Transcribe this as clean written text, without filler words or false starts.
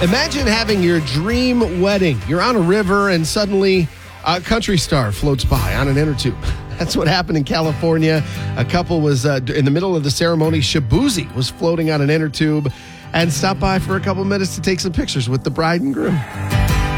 Imagine having your dream wedding. You're on a river and suddenly a country star floats by on an inner tube. That's what happened in California. A couple was in the middle of the ceremony. Shaboozey was floating on an inner tube and stopped by for a couple minutes to take some pictures with the bride and groom.